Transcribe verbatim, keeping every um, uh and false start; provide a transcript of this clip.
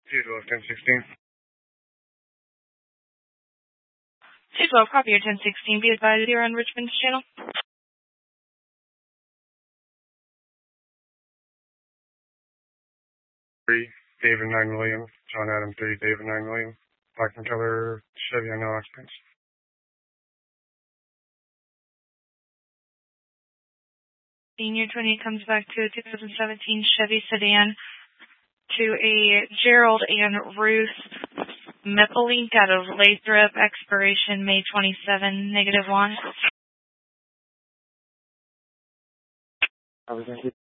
two twelve, ten sixteen. two twelve, copy your ten sixteen. Be advised you're on Richmond's channel. three, David nine William, John Adam three, David nine William, black and color Chevy on no occupants. Senior twenty comes back to a two thousand seventeen Chevy sedan to a Gerald and Ruth Meppelink out of Lathrop, expiration May twenty-seventh, negative one. I was